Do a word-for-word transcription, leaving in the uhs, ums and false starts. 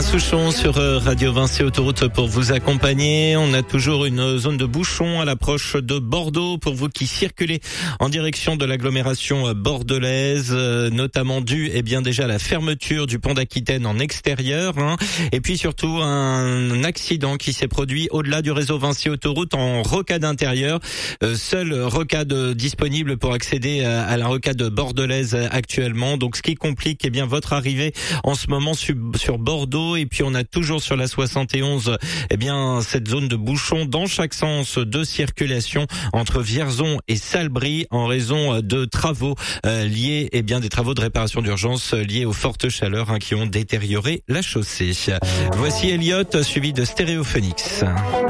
Alain Souchon sur Radio Vinci Autoroute pour vous accompagner. On a toujours une zone de bouchon à l'approche de Bordeaux pour vous qui circulez en direction de l'agglomération bordelaise, notamment dû eh bien déjà à la fermeture du pont d'Aquitaine en extérieur, hein, et puis surtout un accident qui s'est produit au-delà du réseau Vinci Autoroute en rocade intérieure. Euh, seule rocade disponible pour accéder à, à la rocade bordelaise actuellement. Donc ce qui complique eh bien votre arrivée en ce moment sur, sur Bordeaux, et puis on a toujours sur la soixante et onze eh bien cette zone de bouchon dans chaque sens de circulation entre Vierzon et Salbris en raison de travaux euh, liés eh bien des travaux de réparation d'urgence liés aux fortes chaleurs hein, qui ont détérioré la chaussée. Voici Elliott suivi de Stéréophonix.